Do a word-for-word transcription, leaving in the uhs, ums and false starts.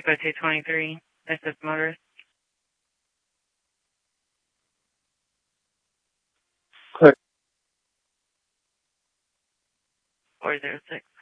Depot two twenty-three, assist motorist. Click. four zero six.